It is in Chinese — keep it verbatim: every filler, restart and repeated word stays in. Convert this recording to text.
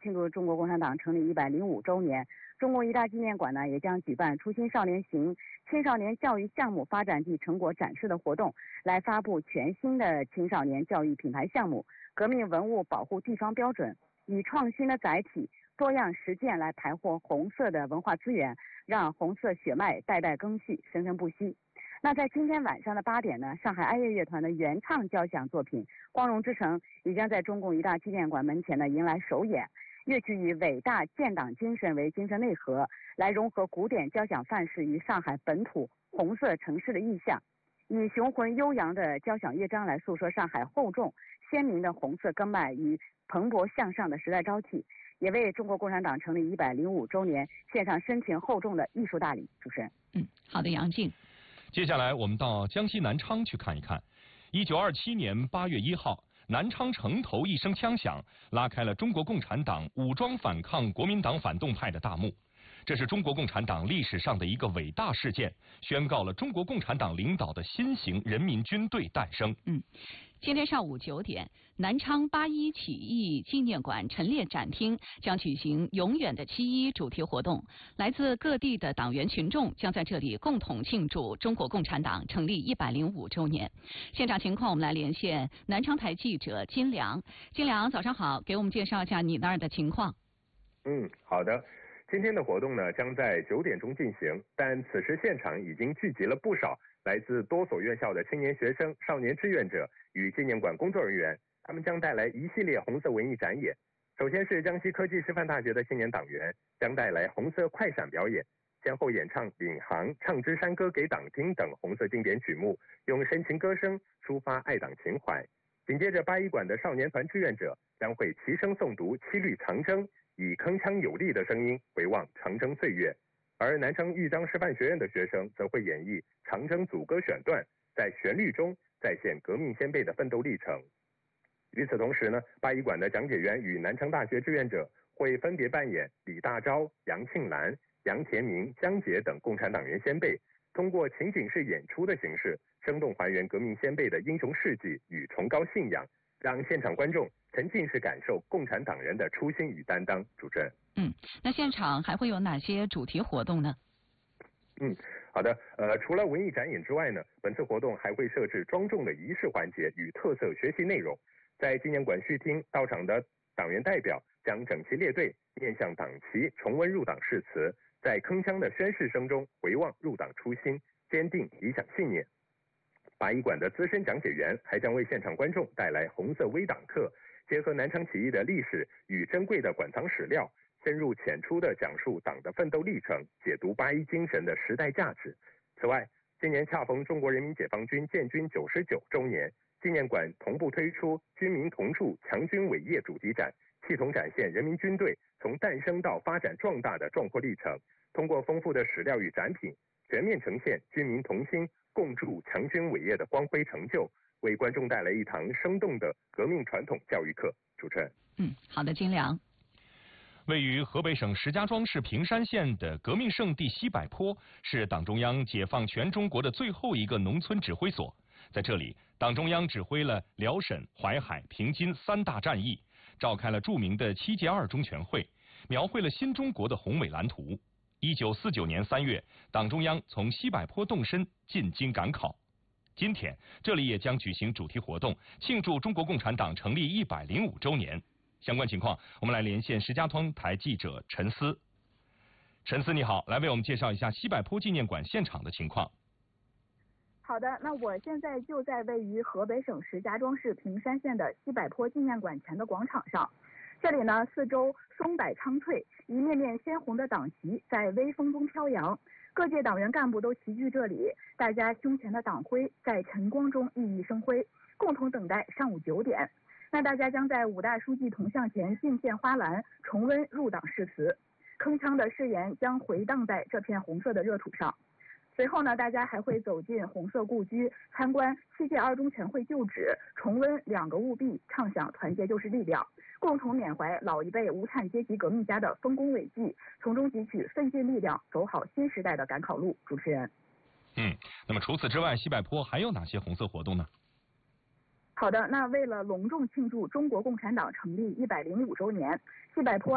庆祝中国共产党成立一百零五周年，中共一大纪念馆呢也将举办初心少年行青少年教育项目发展及成果展示的活动，来发布全新的青少年教育品牌项目——革命文物保护地方标准，以创新的载体、多样实践来排获红色的文化资源，让红色血脉代代更续、生生不息。那在今天晚上的八点呢，上海爱乐乐团的原唱交响作品《光荣之城》也将在中共一大纪念馆门前呢迎来首演。乐曲以伟大建党精神为精神内核，来融合古典交响范式与上海本土红色城市的意象，以雄浑悠扬的交响乐章来诉说上海厚重鲜明的红色根脉与蓬勃向上的时代朝气，也为中国共产党成立一百零五周年献上深情厚重的艺术大礼。主持人， 嗯，好的，杨静。 接下来我们到江西南昌去看一看。一九二七年八月一号，南昌城头一声枪响，拉开了中国共产党武装反抗国民党反动派的大幕。这是中国共产党历史上的一个伟大事件，宣告了中国共产党领导的新型人民军队诞生。 嗯，今天上午九点，南昌八一起义纪念馆陈列展厅将举行“永远的七一”主题活动，来自各地的党员群众将在这里共同庆祝中国共产党成立一百零五周年。现场情况，我们来连线南昌台记者金良。金良，早上好，给我们介绍一下你那儿的情况。 嗯，好的。今天的活动呢，将在九点钟进行，但此时现场已经聚集了不少来自多所院校的青年学生、少年志愿者与纪念馆工作人员，他们将带来一系列红色文艺展演。首先是江西科技师范大学的青年党员将带来红色快闪表演，先后演唱《领航》《唱支山歌给党听》等红色经典曲目，用深情歌声抒发爱党情怀。紧接着，八一馆的少年团志愿者将会齐声诵读《七律长征》，以铿锵有力的声音回望长征岁月。而南昌豫章师范学院的学生则会演绎长征组歌选段，在旋律中再现革命先辈的奋斗历程。与此同时呢，八一馆的讲解员与南昌大学志愿者会分别扮演李大钊、杨庆兰、杨田明、江杰等共产党员先辈，通过情景式演出的形式，生动还原革命先辈的英雄事迹与崇高信仰，让现场观众沉浸式感受共产党人的初心与担当。主持人， 嗯，那现场还会有哪些主题活动呢？ 嗯，好的，呃，除了文艺展演之外呢，本次活动还会设置庄重的仪式环节与特色学习内容。在纪念馆序厅到场的党员代表将整齐列队，面向党旗重温入党誓词，在铿锵的宣誓声中回望入党初心，坚定理想信念。八一馆的资深讲解员还将为现场观众带来红色微党课，结合南昌起义的历史与珍贵的馆藏史料，深入浅出地讲述党的奋斗历程，解读八一精神的时代价值。此外，今年恰逢中国人民解放军建军九十九周年，纪念馆同步推出“军民同筑强军伟业”主题展，系统展现人民军队从诞生到发展壮大的壮阔历程，通过丰富的史料与展品，全面呈现军民同心共筑强军伟业的光辉成就，为观众带来一堂生动的革命传统教育课。主持人， 嗯，好的，金良。 位于河北省石家庄市平山县的革命圣地西柏坡，是党中央解放全中国的最后一个农村指挥所。在这里，党中央指挥了辽沈、淮海、平津三大战役，召开了著名的七届二中全会，描绘了新中国的宏伟蓝图。一九四九年三月，党中央从西柏坡动身进京赶考。今天，这里也将举行主题活动，庆祝中国共产党成立一百零五周年。相关情况，我们来连线石家庄台记者陈思。陈思，你好，来为我们介绍一下西柏坡纪念馆现场的情况。 好的，那我现在就在位于河北省石家庄市平山县的西柏坡纪念馆前的广场上。这里呢，四周松柏苍翠，一面面鲜红的党旗在微风中飘扬，各界党员干部都齐聚这里，大家胸前的党徽在晨光中熠熠生辉，共同等待上午九点。那大家将在五大书记铜像前敬献花篮，重温入党誓词，铿锵的誓言将回荡在这片红色的热土上。随后呢，大家还会走进红色故居，参观七届二中全会旧址，重温两个务必，唱响团结就是力量，共同缅怀老一辈无产阶级革命家的丰功伟绩，从中汲取奋进力量，走好新时代的赶考路。主持人， 嗯，那么除此之外，西柏坡还有哪些红色活动呢？ 好的，那为了隆重庆祝中国共产党成立一百零五周年，西柏坡